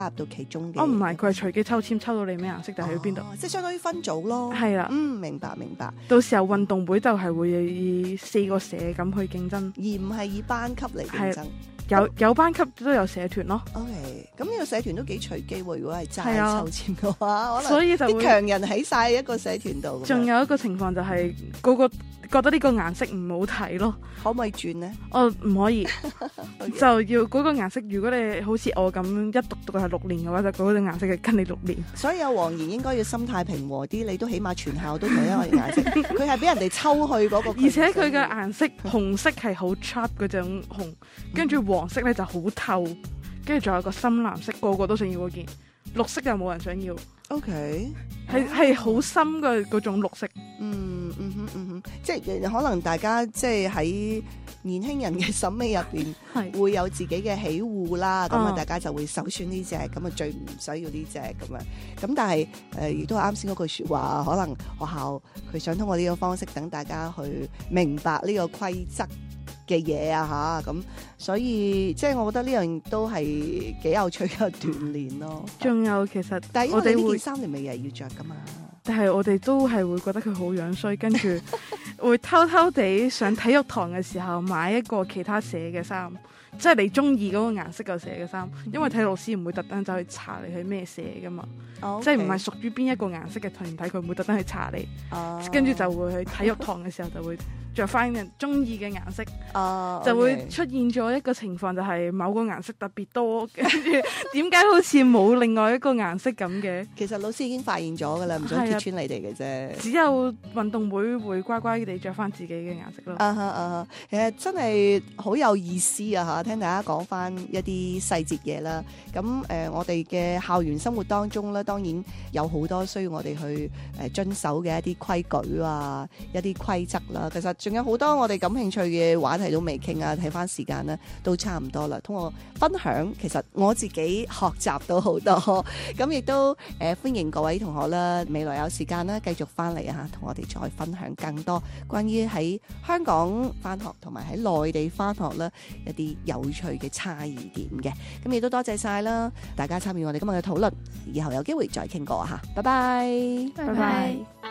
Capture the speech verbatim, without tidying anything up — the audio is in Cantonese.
加入到其中嘅。 哦，唔係，佢係隨機抽籤抽到你咩顏色就喺邊度。 哦，即係相當於分組咯。 係啦， 嗯，明白明白。 到時候運動會就係會以四個社咁去競爭， 而唔係以班級嚟競爭。 有有班級都有社團咯。 OK，咁呢個社團都幾隨機喎。如果係齋係啊抽籤嘅話，可能所以就會啲強人喺晒一個社團度。 仲有一個情況就係個個覺得呢個顏色唔好睇咯， 可唔可以轉呢？ 哦，唔可以，就要嗰個顏色。如果你好似我咁一讀讀係六年嘅話，就嗰隻顏色係跟你六年。 所以阿黃妍應該要心態平和啲，你都起碼全校都同一個顏色。佢係俾人哋抽去嗰個， 而且佢嘅顏色紅色係好 sharp 嗰種紅，跟住黃色咧就好透，跟住仲有個深藍色，個個都想要嗰件。綠色就冇人想要。 OK， 係係好深嘅嗰種綠色。 嗯嗯哼嗯哼，即係可能大家即係喺年輕人嘅審美入邊會有自己嘅喜惡啦，咁啊大家就會首選呢隻，咁啊最唔需要呢隻咁樣。咁但係誒亦都係啱先嗰句説話，可能學校佢想通過呢個方式等大家去明白呢個規則嘅嘢啊嚇，咁所以即係我覺得呢樣都係幾有趣嘅鍛鍊咯。 仲有其實， 但係我哋會呢件衫你咪又係要着噶嘛？ 但係我哋都係會覺得佢好樣衰，跟住會偷偷地上體育堂嘅時候買一個其他社嘅衫，即係你中意嗰個顏色嘅社嘅衫，因為體育老師唔會特登走去查你係咩社噶嘛， 哦 okay. 即係唔係屬於邊一個顏色嘅團體，佢唔會特登去查你， 哦、 跟住就會去體育堂嘅時候就會着翻人中意嘅顏色， 哦、 就會出現咗一個情況，就係某個顏色特別多，跟住點解好似冇另外一個顏色咁嘅？ 其實老師已經發現咗噶啦，唔想揭穿你哋嘅啫。 只有運動會會乖乖地着翻自己嘅顏色咯。 啊哈啊哈，其實真係好有意思啊嚇！聽大家講翻一啲細節嘢啦。咁誒、呃，我哋嘅校園生活當中咧，當然有好多需要我哋去誒遵守嘅一啲規矩啊，一啲規則啦。其實仲有好多我哋感興趣嘅話題都未傾啊，睇翻時間咧都差唔多啦。通過分享，其實我自己學習到好多，咁亦都誒、呃、歡迎各位同學啦，未來有時間咧繼續翻嚟啊，同我哋再分享更多關於喺香港翻學同埋喺內地翻學咧一啲有趣嘅差異點嘅。咁亦都多謝晒啦，大家參與我哋今日嘅討論，以後有機會再傾過吓，拜拜， 拜拜。